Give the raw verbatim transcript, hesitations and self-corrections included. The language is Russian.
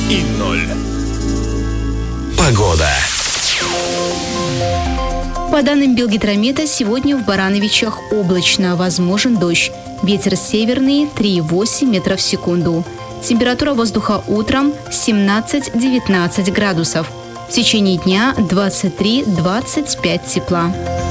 и ноль. Погода. По данным Белгидромета, сегодня в Барановичах облачно, возможен дождь. Ветер северный три и восемь метров в секунду. Температура воздуха утром семнадцать-девятнадцать градусов. В течение дня двадцать три - двадцать пять тепла.